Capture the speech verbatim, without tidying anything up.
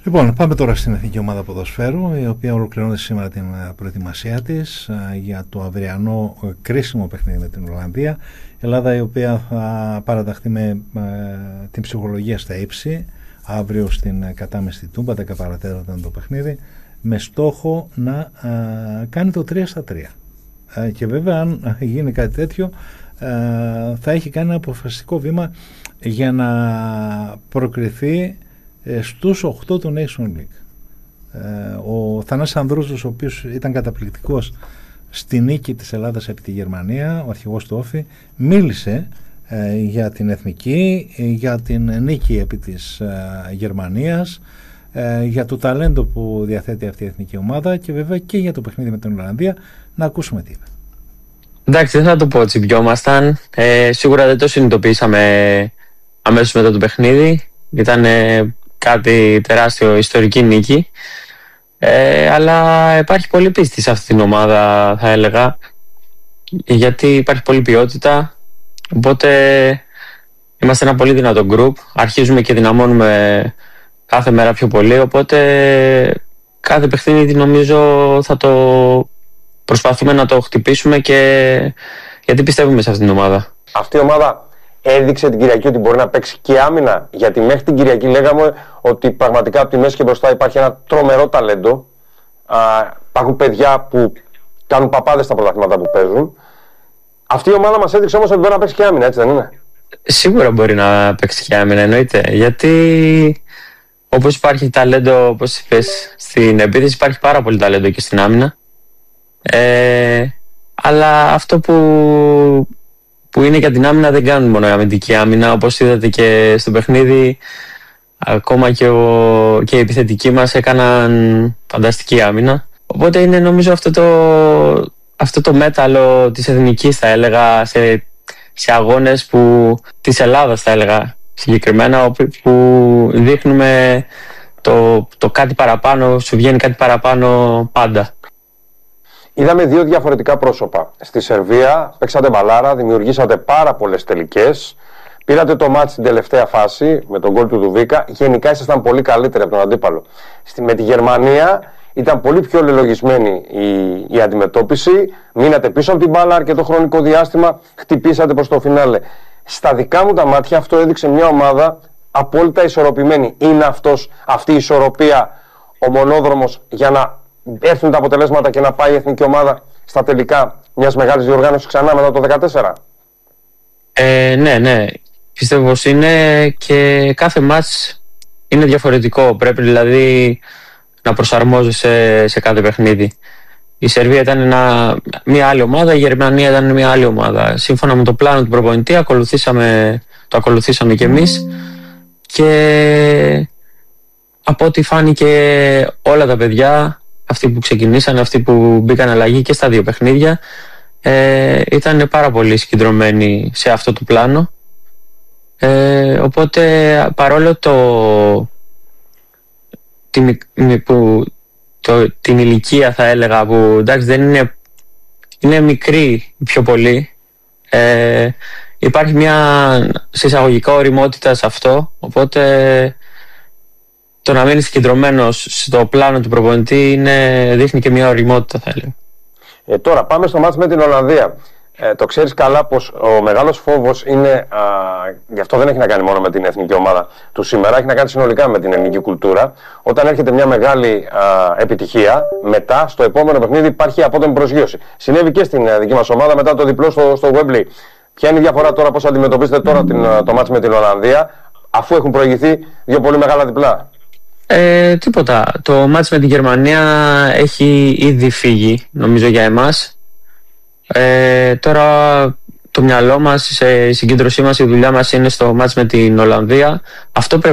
Λοιπόν, πάμε τώρα στην Εθνική Ομάδα Ποδοσφαίρου, η οποία ολοκληρώνει σήμερα την προετοιμασία της για το αυριανό κρίσιμο παιχνίδι με την Ολλανδία. Η Ελλάδα, η οποία θα παραταχθεί με την ψυχολογία στα ύψη αύριο στην κατάμεστη Τούμπα, δέκα παρά τέταρτο ήταν το παιχνίδι, με στόχο να κάνει το τρία στα τρία. Και βέβαια, αν γίνει κάτι τέτοιο, θα έχει κάνει ένα αποφασιστικό βήμα για να προκριθεί στους οκτώ του Nation League. Ο Θανάσης Ανδρούζος, ο οποίος ήταν καταπληκτικός στη νίκη της Ελλάδας επί τη Γερμανία, ο αρχηγός του Όφη, μίλησε ε, για την εθνική, για την νίκη επί της ε, Γερμανίας, ε, για το ταλέντο που διαθέτει αυτή η εθνική ομάδα και βέβαια και για το παιχνίδι με την Ολλανδία. Να ακούσουμε τι είπε. Εντάξει, δεν θα το πω τσιμπιόμασταν. Ε, σίγουρα δεν το συνειδητοποίησαμε αμέσως μετά το παιχνίδι. Ήταν ε, κάτι τεράστιο, ιστορική νίκη. Ε, αλλά υπάρχει πολύ πίστη σε αυτή την ομάδα, θα έλεγα, γιατί υπάρχει πολλή ποιότητα. Οπότε είμαστε ένα πολύ δυνατό group. Αρχίζουμε και δυναμώνουμε κάθε μέρα πιο πολύ. Οπότε κάθε παιχνίδι νομίζω θα το προσπαθούμε να το χτυπήσουμε, και γιατί πιστεύουμε σε αυτήν την ομάδα. Αυτή η ομάδα έδειξε την Κυριακή ότι μπορεί να παίξει και άμυνα, γιατί μέχρι την Κυριακή λέγαμε ότι πραγματικά από τη μέση και μπροστά υπάρχει ένα τρομερό ταλέντο. Α, υπάρχουν παιδιά που κάνουν παπάδες στα πρωταθλήματα που παίζουν. Αυτή η ομάδα μας έδειξε όμως ότι μπορεί να παίξει και άμυνα, έτσι δεν είναι? Σίγουρα μπορεί να παίξει και άμυνα, εννοείται. Γιατί όπως υπάρχει ταλέντο, όπως είπες, στην επίθεση, υπάρχει πάρα πολύ ταλέντο και στην άμυνα. Ε, αλλά αυτό που, που είναι για την άμυνα δεν κάνουν μόνο η αμυντική άμυνα. Όπως είδατε και στο παιχνίδι, ακόμα και, ο, και οι επιθετικοί μας έκαναν φανταστική άμυνα. Οπότε είναι νομίζω αυτό το, αυτό το μέταλλο της εθνικής, θα έλεγα, σε, σε αγώνες που, της Ελλάδας, θα έλεγα συγκεκριμένα, που δείχνουμε το, το κάτι παραπάνω, σου βγαίνει κάτι παραπάνω πάντα. Είδαμε δύο διαφορετικά πρόσωπα. Στη Σερβία παίξατε μπαλάρα, δημιουργήσατε πάρα πολλές τελικές. Πήρατε το μάτς στην τελευταία φάση με τον γκολ του Δουβίκα. Γενικά ήσασταν πολύ καλύτεροι από τον αντίπαλο. Στη, με τη Γερμανία ήταν πολύ πιο λελογισμένη η, η αντιμετώπιση. Μείνατε πίσω από την μπάλα αρκετό χρονικό διάστημα. Χτυπήσατε προς το φινάλε. Στα δικά μου τα μάτια αυτό έδειξε μια ομάδα απόλυτα ισορροπημένη. Είναι αυτός, αυτή η ισορροπία ο μονόδρομος για να έρθουν τα αποτελέσματα και να πάει η εθνική ομάδα στα τελικά μιας μεγάλης διοργάνωσης ξανά μετά το δεκατέσσερα? Ε, ναι, ναι. Πιστεύω πως είναι, και κάθε μάτς είναι διαφορετικό. Πρέπει δηλαδή να προσαρμόζεσαι σε κάθε παιχνίδι. Η Σερβία ήταν ένα, μια άλλη ομάδα, η Γερμανία ήταν μια άλλη ομάδα. Σύμφωνα με το πλάνο του προπονητή ακολουθήσαμε, το ακολουθήσαμε κι εμείς, και από ό,τι φάνηκε όλα τα παιδιά, αυτοί που ξεκινήσαν, αυτοί που μπήκαν αλλαγή και στα δύο παιχνίδια, ε, ήταν πάρα πολύ συγκεντρωμένοι σε αυτό το πλάνο. Ε, οπότε παρόλο το, την, που, το, την ηλικία, θα έλεγα, που εντάξει δεν είναι, είναι μικρή πιο πολύ, ε, υπάρχει μια συσσαγωγικά ωριμότητα σε αυτό, οπότε το να μείνει συγκεντρωμένος στο πλάνο του προπονητή είναι, δείχνει και μια ωριμότητα, θα έλεγα. Ε, τώρα πάμε στο μάτς με την Ολλανδία. Ε, το ξέρεις καλά πως ο μεγάλος φόβος είναι, α, γι' αυτό δεν έχει να κάνει μόνο με την εθνική ομάδα του σήμερα, έχει να κάνει συνολικά με την ελληνική κουλτούρα. Όταν έρχεται μια μεγάλη α, επιτυχία, μετά στο επόμενο παιχνίδι υπάρχει απότομη προσγείωση. Συνέβη και στην α, δική μας ομάδα μετά το διπλό στο, στο Wembley. Ποια είναι η διαφορά τώρα, πώς αντιμετωπίζετε τώρα την, α, το μάτς με την Ολλανδία, αφού έχουν προηγηθεί δύο πολύ μεγάλα διπλά? Ε, τίποτα. Το μάτς με την Γερμανία έχει ήδη φύγει, νομίζω, για εμάς. Ε, τώρα το μυαλό μας, η συγκέντρωσή μας, η δουλειά μας είναι στο μάτς με την Ολλανδία. Αυτό πρέπει